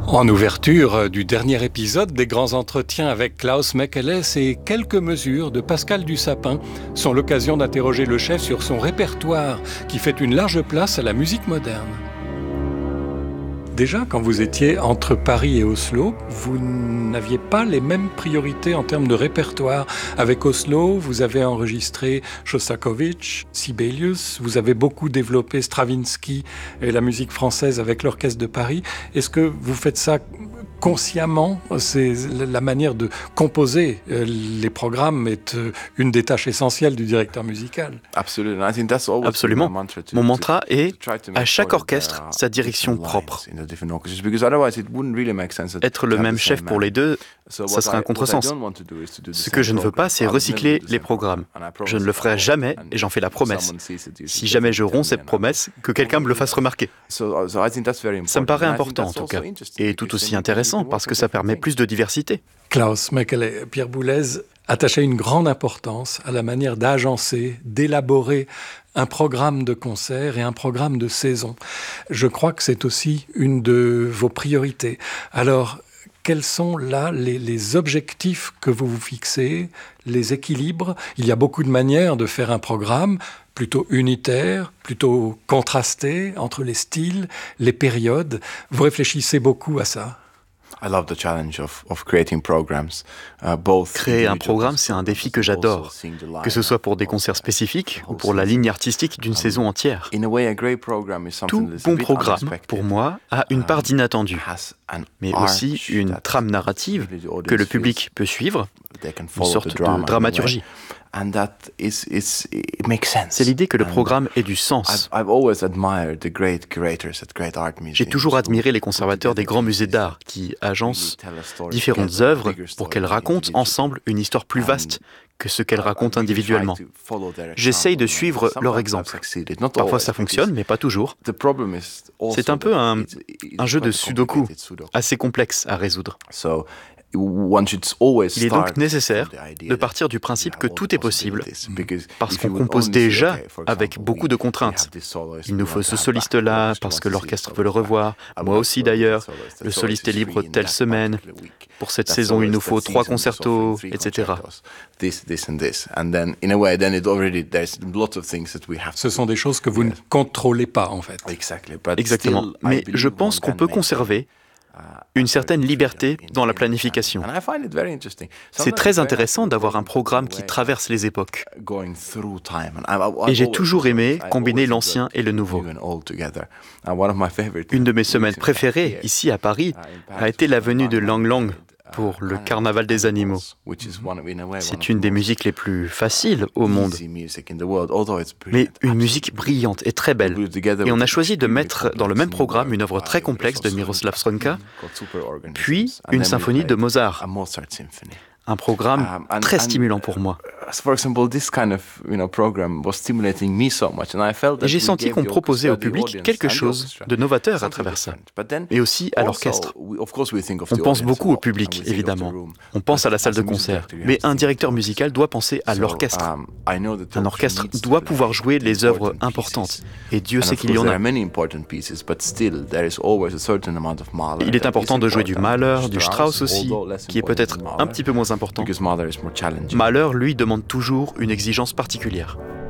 En ouverture du dernier épisode des grands entretiens avec Klaus Mekele, et quelques mesures de Pascal Dussapin sont l'occasion d'interroger le chef sur son répertoire qui fait une large place à la musique moderne. Déjà, quand vous étiez entre Paris et Oslo, vous n'aviez pas les mêmes priorités en termes de répertoire. Avec Oslo, vous avez enregistré Shostakovich, Sibelius, vous avez beaucoup développé Stravinsky et la musique française avec l'Orchestre de Paris. Est-ce que vous faites ça consciemment? C'est la manière de composer les programmes est une des tâches essentielles du directeur musical. Absolument. Mon mantra est à chaque orchestre sa direction propre. Être le même chef pour les deux, ça serait un contresens. Ce que je ne veux pas, c'est recycler les programmes. Je ne le ferai jamais et j'en fais la promesse. Si jamais je romps cette promesse, que quelqu'un me le fasse remarquer. Ça me paraît important en tout cas, et tout aussi intéressant parce que ça permet plus de diversité. Klaus Mekele, Pierre Boulez attachait une grande importance à la manière d'agencer, d'élaborer un programme de concert et un programme de saison. Je crois que c'est aussi une de vos priorités. Alors, quels sont là les objectifs que vous vous fixez, les équilibres? Il y a beaucoup de manières de faire un programme, plutôt unitaire, plutôt contrasté entre les styles, les périodes. Vous réfléchissez beaucoup à ça? Créer un programme, c'est un défi que j'adore, que ce soit pour des concerts spécifiques ou pour la ligne artistique d'une saison entière. Tout bon programme, pour moi, a une part d'inattendu, mais aussi une trame narrative que le public peut suivre, une sorte de dramaturgie. C'est l'idée que le programme ait du sens. J'ai toujours admiré les conservateurs des grands musées d'art qui agencent différentes œuvres pour qu'elles racontent ensemble une histoire plus vaste que ce qu'elles racontent individuellement. J'essaye de suivre leur exemple. Parfois ça fonctionne, mais pas toujours. C'est un peu un jeu de sudoku, assez complexe à résoudre. Il est donc nécessaire de partir du principe que tout est possible, parce qu'on compose déjà avec beaucoup de contraintes. Il nous faut ce soliste-là, parce que l'orchestre veut le revoir, moi aussi d'ailleurs, le soliste est libre telle semaine, pour cette saison il nous faut 3 concertos, etc. Ce sont des choses que vous ne contrôlez pas en fait. Exactement, mais je pense qu'on peut conserver une certaine liberté dans la planification. C'est très intéressant d'avoir un programme qui traverse les époques. Et j'ai toujours aimé combiner l'ancien et le nouveau. Une de mes semaines préférées, ici à Paris, a été la venue de Lang Lang pour le Carnaval des animaux. C'est une des musiques les plus faciles au monde, mais une musique brillante et très belle. Et on a choisi de mettre dans le même programme une œuvre très complexe de Miroslav Sronka, puis une symphonie de Mozart. Un programme très stimulant pour moi. Et j'ai senti qu'on proposait au public quelque chose de novateur à travers ça, et aussi à l'orchestre. On pense beaucoup au public, évidemment. On pense à la salle de concert. Mais un directeur musical doit penser à l'orchestre. Un orchestre doit pouvoir jouer les œuvres importantes. Et Dieu sait qu'il y en a. Il est important de jouer du Mahler, du Strauss aussi, qui est peut-être un petit peu moins important. Mahler, lui, demande toujours une exigence particulière.